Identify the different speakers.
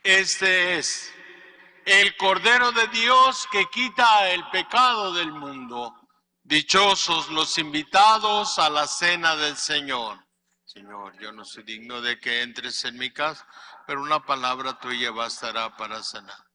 Speaker 1: Este es el Cordero de Dios que quita el pecado del mundo. Dichosos los invitados a la cena del Señor. Señor, yo no soy digno de que entres en mi casa, pero una palabra tuya bastará para sanar.